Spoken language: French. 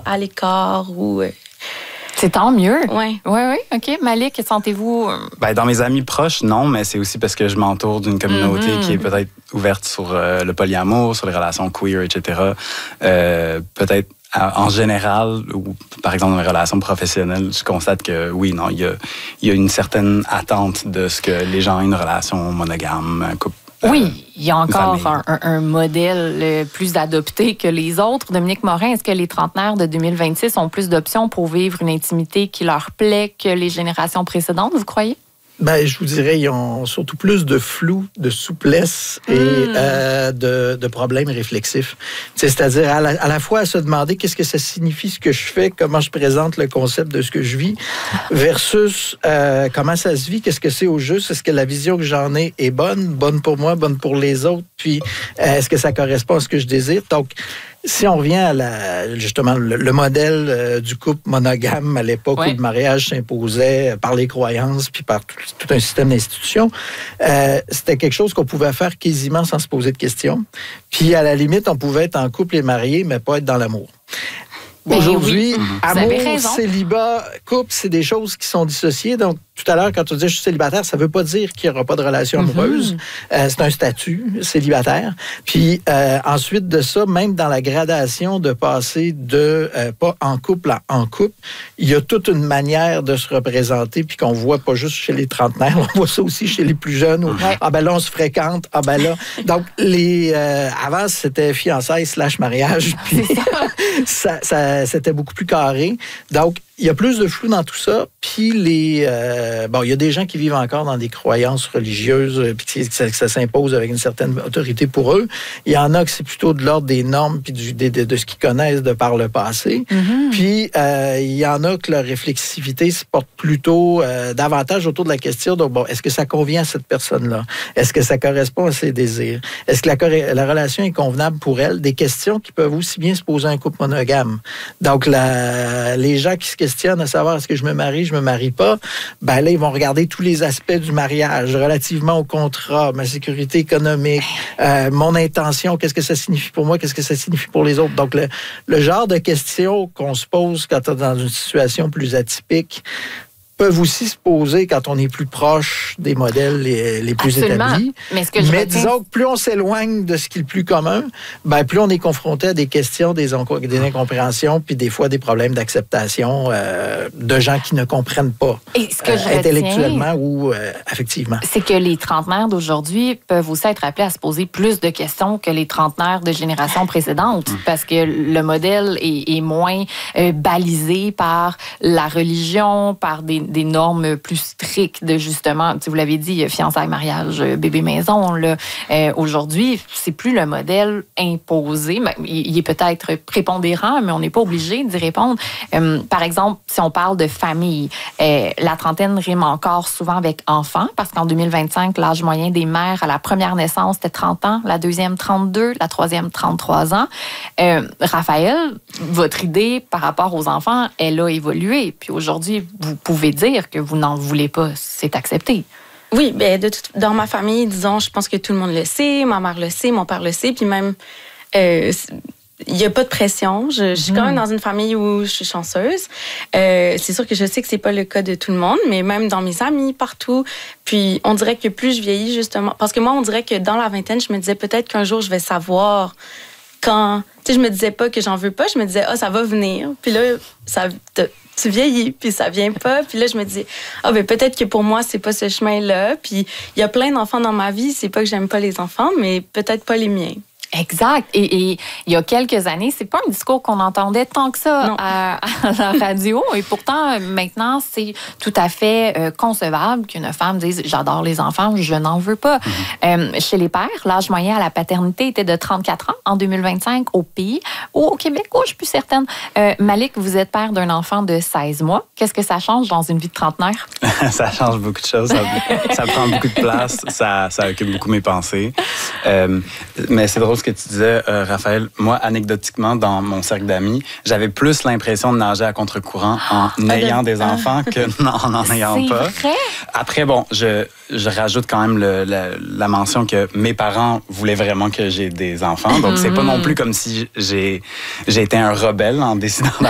à l'écart ou... C'est tant mieux. Oui. Oui, OK. Malik, sentez-vous... Dans mes amis proches, non, mais c'est aussi parce que je m'entoure d'une communauté qui est peut-être ouverte sur le polyamour, sur les relations queer, etc. Peut-être en général, ou par exemple dans mes relations professionnelles, je constate que oui, non, il y a une certaine attente de ce que les gens aient une relation monogame, un couple. Oui, il y a encore un modèle plus adopté que les autres. Dominique Morin, est-ce que les trentenaires de 2026 ont plus d'options pour vivre une intimité qui leur plaît que les générations précédentes, vous croyez? Je vous dirais, ils ont surtout plus de flou, de souplesse et de problèmes réflexifs. C'est-à-dire à la fois à se demander qu'est-ce que ça signifie ce que je fais, comment je présente le concept de ce que je vis, versus comment ça se vit, qu'est-ce que c'est au juste, est-ce que la vision que j'en ai est bonne pour moi, bonne pour les autres, puis est-ce que ça correspond à ce que je désire? Donc, si on revient à justement le modèle du couple monogame à l'époque où le mariage s'imposait par les croyances puis par tout un système d'institutions, c'était quelque chose qu'on pouvait faire quasiment sans se poser de questions. Puis à la limite, on pouvait être en couple et marié, mais pas être dans l'amour. Aujourd'hui, amour, célibat, couple, c'est des choses qui sont dissociées. Donc, tout à l'heure, quand tu dis je suis célibataire, ça ne veut pas dire qu'il n'y aura pas de relation amoureuse. C'est un statut célibataire. Puis ensuite de ça, même dans la gradation de passer de pas en couple à en couple, il y a toute une manière de se représenter puis qu'on voit pas juste chez les trentenaires, on voit ça aussi chez les plus jeunes. Où, là, on se fréquente. Là. Donc, avant, c'était fiançailles / mariage. Puis c'était beaucoup plus carré. Donc, il y a plus de flou dans tout ça. Puis, il y a des gens qui vivent encore dans des croyances religieuses, puis que ça s'impose avec une certaine autorité pour eux. Il y en a que c'est plutôt de l'ordre des normes puis de ce qu'ils connaissent de par le passé. Puis, il y en a que leur réflexivité se porte plutôt davantage autour de la question de, est-ce que ça convient à cette personne-là? Est-ce que ça correspond à ses désirs? Est-ce que la relation est convenable pour elle? Des questions qui peuvent aussi bien se poser à un couple monogame. Donc, les gens qui se questionnent à savoir est-ce que je me marie pas, là, ils vont regarder tous les aspects du mariage relativement au contrat, ma sécurité économique, mon intention, qu'est-ce que ça signifie pour moi, qu'est-ce que ça signifie pour les autres. Donc, le genre de questions qu'on se pose quand on est dans une situation plus atypique peuvent aussi se poser quand on est plus proche des modèles les plus établis. Mais disons que plus on s'éloigne de ce qui est le plus commun, plus on est confronté à des questions, des incompréhensions, puis des fois des problèmes d'acceptation de gens qui ne comprennent pas intellectuellement ou affectivement. C'est que les trentenaires d'aujourd'hui peuvent aussi être appelés à se poser plus de questions que les trentenaires de générations précédentes, parce que le modèle est moins balisé par la religion, par des normes plus strictes de justement, vous l'avez dit, fiançailles, mariage, bébé maison. Là. Aujourd'hui, c'est plus le modèle imposé. Il est peut-être prépondérant, mais on n'est pas obligé d'y répondre. Par exemple, si on parle de famille, la trentaine rime encore souvent avec enfant, parce qu'en 2025, l'âge moyen des mères à la première naissance, c'était 30 ans, la deuxième, 32, la troisième, 33 ans. Raphaël, votre idée par rapport aux enfants, elle a évolué. Puis aujourd'hui, vous pouvez dire que vous n'en voulez pas, c'est accepté. Oui, dans ma famille, disons, je pense que tout le monde le sait, ma mère le sait, mon père le sait, puis même, il n'y a pas de pression. Je suis quand même dans une famille où je suis chanceuse. C'est sûr que je sais que c'est pas le cas de tout le monde, mais même dans mes amis, partout. Puis on dirait que plus je vieillis, justement, parce que moi, on dirait que dans la vingtaine, je me disais peut-être qu'un jour, je vais savoir quand... Tu sais, je me disais pas que j'en veux pas, je me disais, ça va venir. Puis là, tu vieillis, puis ça vient pas. Puis là, je me dis, peut-être que pour moi, c'est pas ce chemin-là. Puis il y a plein d'enfants dans ma vie. C'est pas que j'aime pas les enfants, mais peut-être pas les miens. Exact. Et il y a quelques années, c'est pas un discours qu'on entendait tant que ça à la radio. Et pourtant, maintenant, c'est tout à fait concevable qu'une femme dise « J'adore les enfants, je n'en veux pas ». Chez les pères, l'âge moyen à la paternité était de 34 ans en 2025 au pays. Au Québec, je suis plus certaine. Malik, vous êtes père d'un enfant de 16 mois. Qu'est-ce que ça change dans une vie de trentenaire? Ça change beaucoup de choses. Ça prend beaucoup de place. Ça occupe beaucoup mes pensées. Mais c'est drôle ce que tu disais, Raphaël. Moi, anecdotiquement, dans mon cercle d'amis, j'avais plus l'impression de nager à contre-courant en ayant des enfants que en ayant pas. C'est vrai? Après, je rajoute quand même la mention que mes parents voulaient vraiment que j'ai des enfants. Donc, c'est pas non plus comme si j'ai été un rebelle en décidant d'avoir